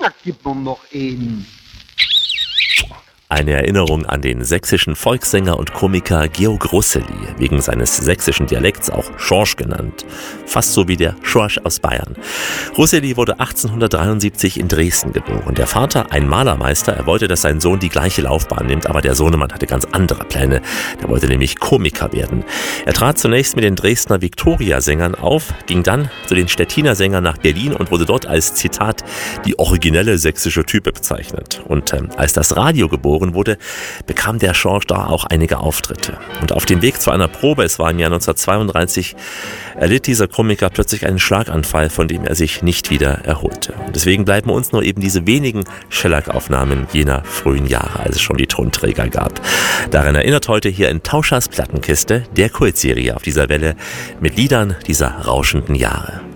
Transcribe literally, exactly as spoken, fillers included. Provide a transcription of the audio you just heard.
da gibt man noch einen. Eine Erinnerung an den sächsischen Volkssänger und Komiker Georg Russely, wegen seines sächsischen Dialekts auch Schorsch genannt. Fast so wie der Schorsch aus Bayern. Russely wurde achtzehnhundertdreiundsiebzig in Dresden geboren. Der Vater, ein Malermeister, er wollte, dass sein Sohn die gleiche Laufbahn nimmt, aber der Sohnemann hatte ganz andere Pläne. Der wollte nämlich Komiker werden. Er trat zunächst mit den Dresdner Viktoria-Sängern auf, ging dann zu den Stettiner Sängern nach Berlin und wurde dort als, Zitat, die originelle sächsische Type bezeichnet. Und ähm, als das Radio geboren wurde, bekam der Schorsch da auch einige Auftritte. Und auf dem Weg zu einer Probe, es war im Jahr neunzehnhundertzweiunddreißig, erlitt dieser Komiker plötzlich einen Schlaganfall, von dem er sich nicht wieder erholte. Und deswegen bleiben uns nur eben diese wenigen Schellack-Aufnahmen jener frühen Jahre, als es schon die Tonträger gab. Daran erinnert heute hier in Tauschers Plattenkiste der Kultserie auf dieser Welle mit Liedern dieser rauschenden Jahre.